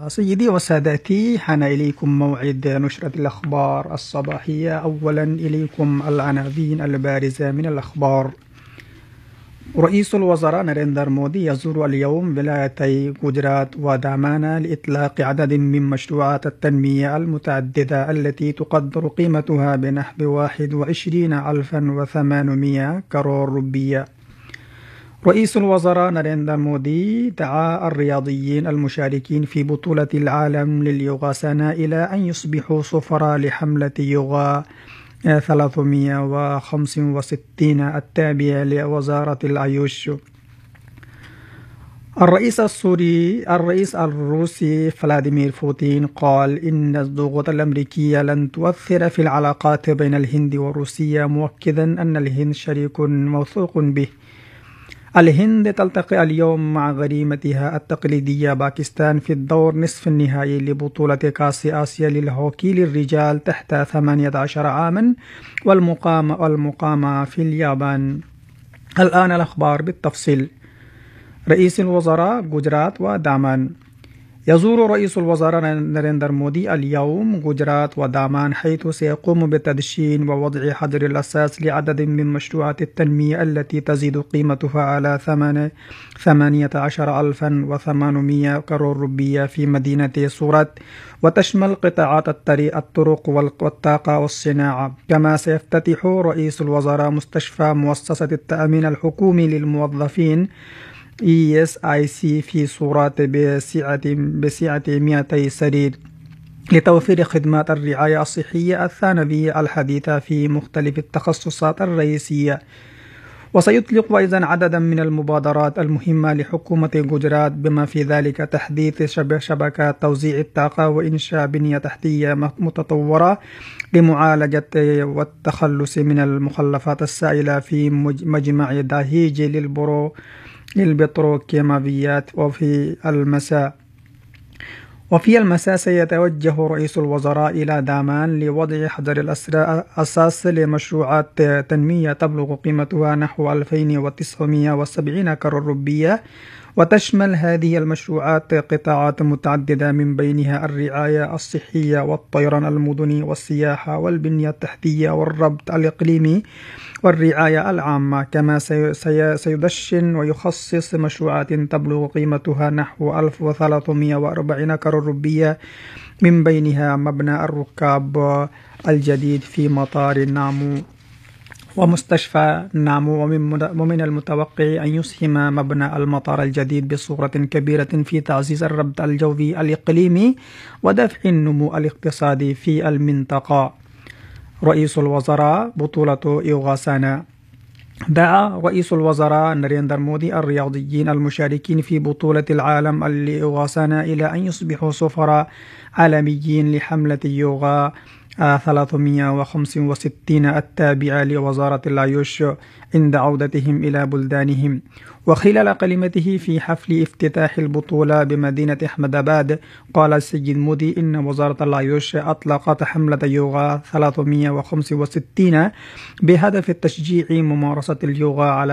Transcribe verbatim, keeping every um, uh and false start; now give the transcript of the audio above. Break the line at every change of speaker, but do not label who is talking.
سيدي وسادتي، حان إليكم موعد نشرة الأخبار الصباحية. أولا إليكم العناوين البارزة من الأخبار. رئيس الوزراء ناريندرا مودي يزور اليوم ولايتي غوجرات ودامانا لإطلاق عدد من مشروعات التنمية المتعددة التي تقدر قيمتها بنحو واحد وعشرين ألفا وثمانمائة كرور روبية. رئيس الوزراء ناريندرا مودي دعا الرياضيين المشاركين في بطولة العالم لليوغاسانا إلى أن يصبحوا سفراء لحملة يوغا ثلاثمائة وخمسة وستين التابعة لوزارة الآيوش. الرئيس السوري الرئيس الروسي فلاديمير بوتين قال إن الضغوط الأمريكية لن تؤثر في العلاقات بين الهند وروسيا، مؤكدا أن الهند شريك موثوق به. الهند تلتقي اليوم مع غريمتها التقليدية باكستان في الدور نصف النهائي لبطولة كأس آسيا للهوكي للرجال تحت ثمانية عشر عاما والمقامة والمقامة في اليابان. الآن الأخبار بالتفصيل. رئيس الوزراء غوجرات ودامان. يزور رئيس الوزراء ناريندرا مودي اليوم غوجرات ودامان، حيث سيقوم بتدشين ووضع حجر الأساس لعدد من مشروعات التنمية التي تزيد قيمتها على ثمانية عشر ألفا وثمانمائة كرور روبية في مدينة سورات، وتشمل قطاعات الطرق والطاقة والصناعة. كما سيفتتح رئيس الوزراء مستشفى مؤسسة التأمين الحكومي للموظفين إي إس آي سي في سورات بسعة بسعة مئتي سرير لتوفير خدمات الرعاية الصحية الثانوية الحديثة في مختلف التخصصات الرئيسية. وسيطلق أيضا عددا من المبادرات المهمة لحكومة غوجرات، بما في ذلك تحديث شبكات توزيع الطاقة وإنشاء بنية تحتية متطورة لمعالجة والتخلص من المخلفات السائلة في مجمع داهيج للبرو للبتروكيماويات. وفي المساء وفي المساء سيتوجه رئيس الوزراء إلى دامان لوضع حجر الأساس لمشروعات تنمية تبلغ قيمتها نحو ألفين وتسعمائة وسبعين كرور روبية، وتشمل هذه المشروعات قطاعات متعددة من بينها الرعاية الصحية والطيران المدني والسياحة والبنية التحتية والربط الإقليمي والرعاية العامة. كما سيدشن ويخصص مشروعات تبلغ قيمتها نحو ألف وثلاثمائة وأربعين كرور روبية، من بينها مبنى الركاب الجديد في مطار نامو ومستشفى نامو. ومن المتوقع أن يسهم مبنى المطار الجديد بصورة كبيرة في تعزيز الربط الجوي الإقليمي ودفع النمو الاقتصادي في المنطقة. رئيس الوزراء بطولة يوغاسانا. دعا رئيس الوزراء ناريندرا مودي الرياضيين المشاركين في بطولة العالم ليوغاسانا إلى أن يصبحوا سفراء عالميين لحملة يوغا ثلاثمائة وخمسة وستين التابعة لوزارة الآيوش عند عودتهم إلى بلدانهم. وخلال كلمته في حفل افتتاح البطولة بمدينة أحمد آباد، قال السيد مودي إن وزارة الآيوش أطلقت حملة يوغا ثلاثمائة وخمسة وستين بهدف تشجيع ممارسة اليوغا على